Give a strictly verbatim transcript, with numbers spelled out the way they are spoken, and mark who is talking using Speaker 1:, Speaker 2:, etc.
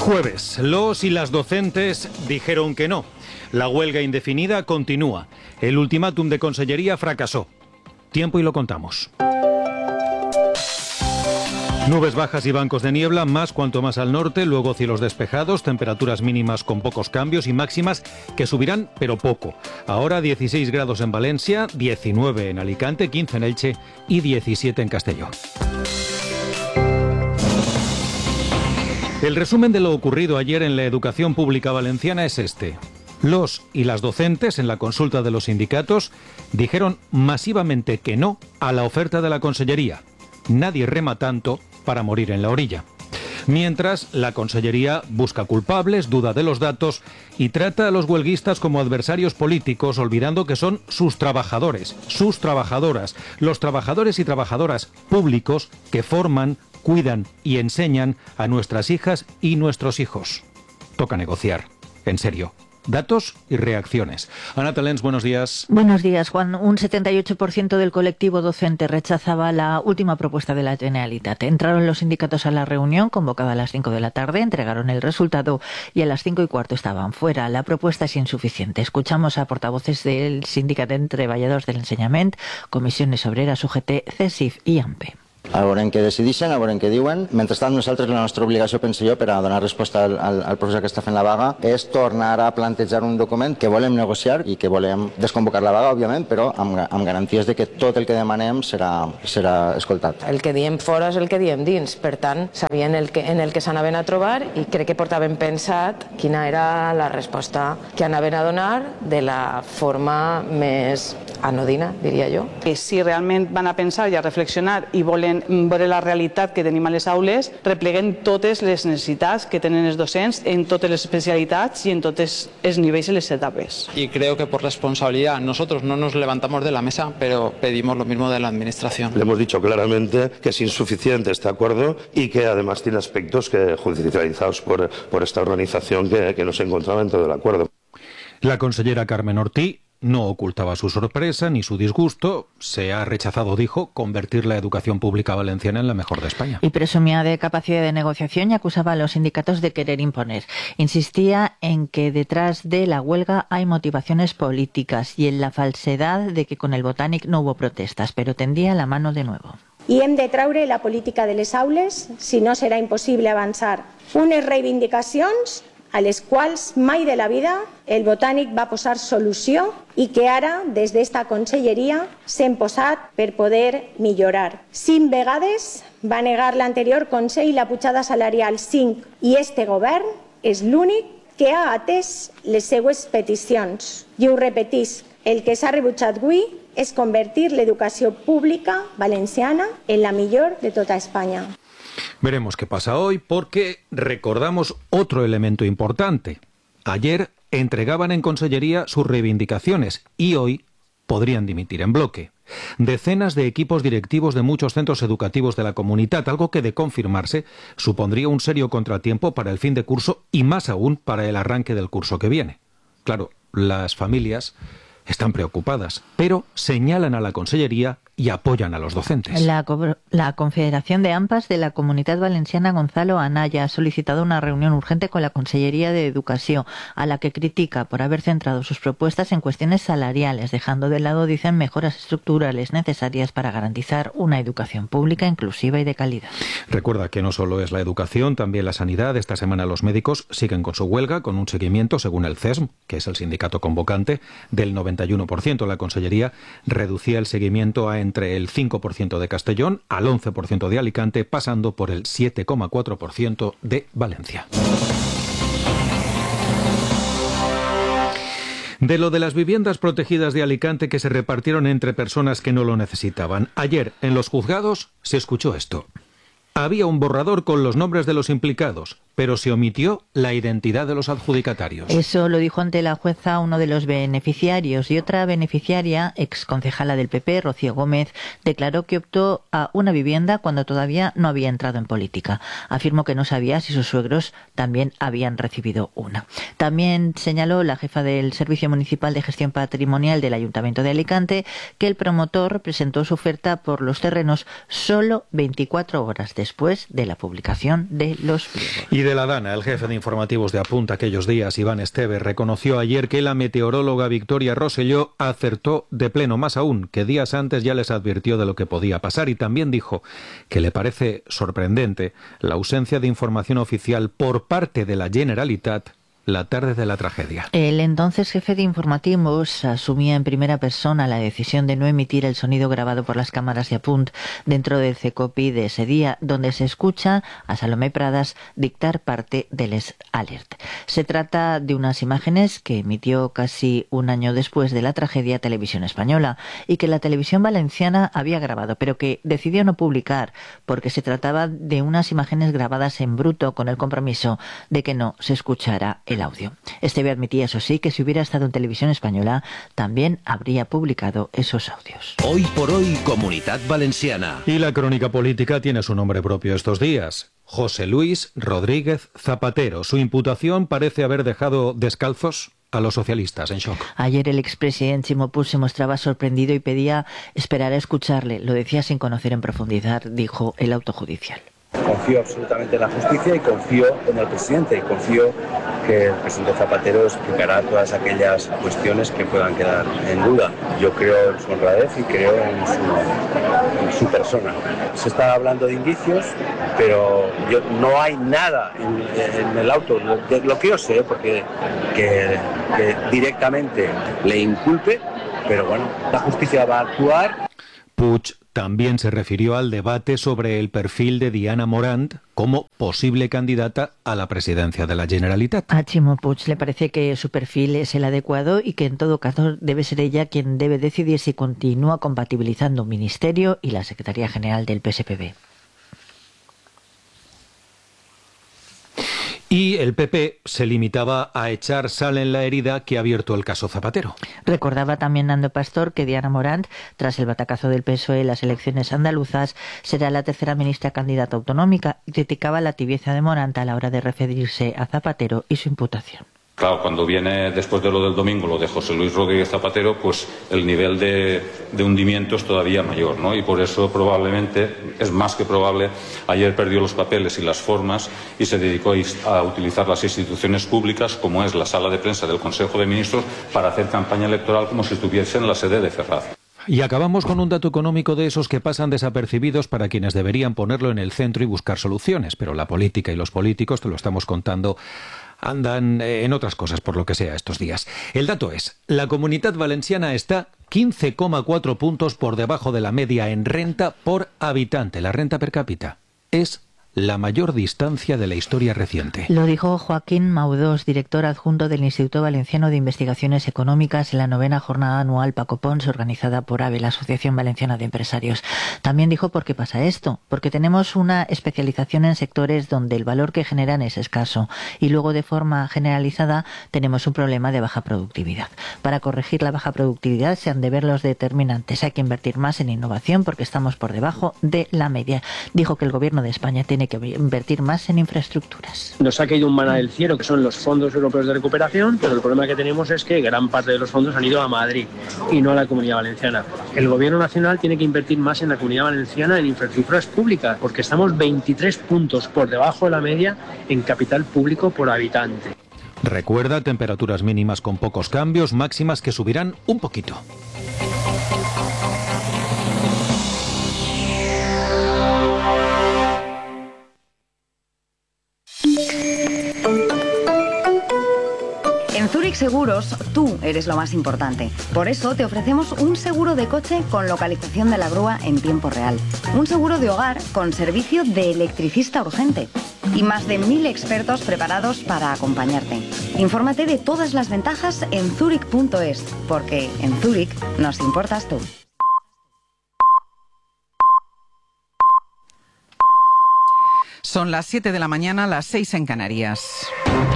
Speaker 1: Jueves, los y las docentes dijeron que no. La huelga indefinida continúa. El ultimátum de Consellería fracasó. Tiempo y lo contamos. Nubes bajas y bancos de niebla, más cuanto más al norte, luego cielos despejados, temperaturas mínimas con pocos cambios y máximas que subirán, pero poco. Ahora dieciséis grados en Valencia, diecinueve en Alicante, quince en Elche y diecisiete en Castelló. El resumen de lo ocurrido ayer en la educación pública valenciana es este. Los y las docentes, en la consulta de los sindicatos, dijeron masivamente que no a la oferta de la Consellería. Nadie rema tanto para morir en la orilla. Mientras, la Consellería busca culpables, duda de los datos y trata a los huelguistas como adversarios políticos, olvidando que son sus trabajadores, sus trabajadoras, los trabajadores y trabajadoras públicos que forman, cuidan y enseñan a nuestras hijas y nuestros hijos. Toca negociar, en serio. Datos y reacciones. Ana Talens, buenos días.
Speaker 2: Buenos días, Juan. Un setenta y ocho por ciento del colectivo docente rechazaba la última propuesta de la Generalitat. Entraron los sindicatos a la reunión, convocada a las cinco de la tarde, entregaron el resultado y a las cinco y cuarto estaban fuera. La propuesta es insuficiente. Escuchamos a portavoces del Sindicat de Treballadors del Ensenyament, Comissiones Obreras, U G T, CESIF i A M P.
Speaker 3: A veure què decideixen, a veure què diuen. Mentrestant, nosaltres, la nostra obligació, penso jo, per a donar resposta al, al, al professor que està fent la vaga, és tornar a plantejar un document que volem negociar i que volem desconvocar la vaga, òbviament, però amb, amb garanties de que tot el que demanem serà, serà escoltat.
Speaker 4: El que diem fora és el que diem dins, per tant, sabien el que, en el que s'anaven a trobar i crec que portaven pensat quina era la resposta que anaven a donar de la forma més anodina, diria jo.
Speaker 5: Si realment van a pensar i a reflexionar i volen veure la realitat que tenim a les aules, repleguen totes les necessitats que tenen els docents en totes les especialitats y en todos los niveles y las etapas.
Speaker 6: Y creo que por responsabilidad nosotros no nos levantamos de la mesa, pero pedimos lo mismo de la administración.
Speaker 7: Le hemos dicho claramente que es insuficiente este acuerdo y que además tiene aspectos que judicializados por, por esta organización que, que no se encontraba dentro del acuerdo.
Speaker 1: La consellera Carmen Ortí no ocultaba su sorpresa ni su disgusto. Se ha rechazado, dijo, convertir la educación pública valenciana en la mejor de España.
Speaker 2: Y presumía de capacidad de negociación y acusaba a los sindicatos de querer imponer. Insistía en que detrás de la huelga hay motivaciones políticas y en la falsedad de que con el Botànic no hubo protestas, pero tendía la mano de nuevo.
Speaker 8: I hem de traure la política de les aules, si no serà impossible avançar. Unes reivindicacions a les quals mai de la vida el Botànic va posar solució i que ara, des d'esta conselleria, s'hem posat per poder millorar. Cinc vegades va negar l'anterior Consell la pujada salarial cinc i este govern és l'únic que ha atès les seues peticions. I ho repetisc, el que s'ha rebutjat avui és convertir l'educació pública valenciana en la millor de tota Espanya.
Speaker 1: Veremos qué pasa hoy porque recordamos otro elemento importante. Ayer entregaban en Consellería sus reivindicaciones y hoy podrían dimitir en bloque. Decenas de equipos directivos de muchos centros educativos de la comunidad, algo que de confirmarse supondría un serio contratiempo para el fin de curso y más aún para el arranque del curso que viene. Claro, las familias están preocupadas, pero señalan a la Consellería y apoyan a los docentes.
Speaker 2: La, la Confederación de AMPAs de la Comunidad Valenciana, Gonzalo Anaya, ha solicitado una reunión urgente con la Consellería de Educación, a la que critica por haber centrado sus propuestas en cuestiones salariales, dejando de lado, dicen, mejoras estructurales necesarias para garantizar una educación pública, inclusiva y de calidad.
Speaker 1: Recuerda que no solo es la educación, también la sanidad. Esta semana los médicos siguen con su huelga, con un seguimiento, según el C E S M, que es el sindicato convocante, del noventa y uno por ciento. La Consellería reducía el seguimiento a entre el cinco por ciento de Castellón al once por ciento de Alicante, pasando por el siete coma cuatro por ciento de Valencia. De lo de las viviendas protegidas de Alicante que se repartieron entre personas que no lo necesitaban. Ayer, en los juzgados, se escuchó esto. Había un borrador con los nombres de los implicados, pero se omitió la identidad de los adjudicatarios.
Speaker 2: Eso lo dijo ante la jueza uno de los beneficiarios, y otra beneficiaria, exconcejala del P P, Rocío Gómez, declaró que optó a una vivienda cuando todavía no había entrado en política. Afirmó que no sabía si sus suegros también habían recibido una. También señaló la jefa del Servicio Municipal de Gestión Patrimonial del Ayuntamiento de Alicante que el promotor presentó su oferta por los terrenos solo veinticuatro horas después de la publicación de los pliegos.
Speaker 1: Y de la Dana, el jefe de informativos de Apunta aquellos días, Iván Esteves, reconoció ayer que la meteoróloga Victoria Rosselló acertó de pleno, más aún, que días antes ya les advirtió de lo que podía pasar, y también dijo que le parece sorprendente la ausencia de información oficial por parte de la Generalitat la tarde de la tragedia.
Speaker 2: El entonces jefe de informativos asumía en primera persona la decisión de no emitir el sonido grabado por las cámaras de Apunt dentro del CECOPI de ese día, donde se escucha a Salomé Pradas dictar parte del Les Alert. Se trata de unas imágenes que emitió casi un año después de la tragedia Televisión Española y que la televisión valenciana había grabado, pero que decidió no publicar porque se trataba de unas imágenes grabadas en bruto con el compromiso de que no se escuchara el audio. Esteve admitía, eso sí, que si hubiera estado en Televisión Española también habría publicado esos audios.
Speaker 9: Hoy por hoy, Comunidad Valenciana.
Speaker 1: Y la crónica política tiene su nombre propio estos días. José Luis Rodríguez Zapatero. Su imputación parece haber dejado descalzos a los socialistas, en shock.
Speaker 2: Ayer el expresidente Ximo Puig se mostraba sorprendido y pedía esperar a escucharle. Lo decía sin conocer en profundidad, dijo el auto judicial.
Speaker 10: Confío absolutamente en la justicia y confío en el presidente y confío que el presidente Zapatero explicará todas aquellas cuestiones que puedan quedar en duda. Yo creo en su honradez y creo en su, en su persona. Se está hablando de indicios, pero yo, no hay nada en, en el auto, lo, de, lo que yo sé, porque que, que directamente le inculpe, pero bueno, la justicia va a actuar.
Speaker 1: Puig también se refirió al debate sobre el perfil de Diana Morant como posible candidata a la presidencia de la Generalitat.
Speaker 2: A Ximo Puig le parece que su perfil es el adecuado y que en todo caso debe ser ella quien debe decidir si continúa compatibilizando un ministerio y la Secretaría General del P S P B.
Speaker 1: Y el P P se limitaba a echar sal en la herida que ha abierto el caso Zapatero.
Speaker 2: Recordaba también Nando Pastor que Diana Morant, tras el batacazo del P S O E en las elecciones andaluzas, será la tercera ministra candidata autonómica y criticaba la tibieza de Morant a la hora de referirse a Zapatero y su imputación.
Speaker 11: Claro, cuando viene después de lo del domingo, lo de José Luis Rodríguez Zapatero, pues el nivel de, de hundimiento es todavía mayor, ¿no? Y por eso probablemente, es más que probable, ayer perdió los papeles y las formas y se dedicó a utilizar las instituciones públicas, como es la sala de prensa del Consejo de Ministros, para hacer campaña electoral como si estuviese en la sede de Ferraz.
Speaker 1: Y acabamos con un dato económico de esos que pasan desapercibidos para quienes deberían ponerlo en el centro y buscar soluciones, pero la política y los políticos, te lo estamos contando, andan en otras cosas por lo que sea estos días. El dato es, la Comunidad Valenciana está quince coma cuatro puntos por debajo de la media en renta por habitante. La renta per cápita es la mayor distancia de la historia reciente.
Speaker 2: Lo dijo Joaquín Maudós, director adjunto del Instituto Valenciano de Investigaciones Económicas, en la novena jornada anual Paco Pons, organizada por A V E, la Asociación Valenciana de Empresarios. También dijo por qué pasa esto, porque tenemos una especialización en sectores donde el valor que generan es escaso y luego de forma generalizada tenemos un problema de baja productividad. Para corregir la baja productividad se han de ver los determinantes. Hay que invertir más en innovación porque estamos por debajo de la media. Dijo que el Gobierno de España tiene que invertir más en infraestructuras.
Speaker 12: Nos ha caído un maná del cielo, que son los fondos europeos de recuperación, pero el problema que tenemos es que gran parte de los fondos han ido a Madrid y no a la Comunidad Valenciana. El Gobierno Nacional tiene que invertir más en la Comunidad Valenciana en infraestructuras públicas, porque estamos veintitrés puntos por debajo de la media en capital público por habitante.
Speaker 1: Recuerda, temperaturas mínimas con pocos cambios, máximas que subirán un poquito.
Speaker 13: En Zurich Seguros, tú eres lo más importante. Por eso te ofrecemos un seguro de coche con localización de la grúa en tiempo real. Un seguro de hogar con servicio de electricista urgente. Y más de mil expertos preparados para acompañarte. Infórmate de todas las ventajas en zurich punto es, porque en Zurich nos importas tú.
Speaker 14: Son las siete de la mañana, las seis en Canarias.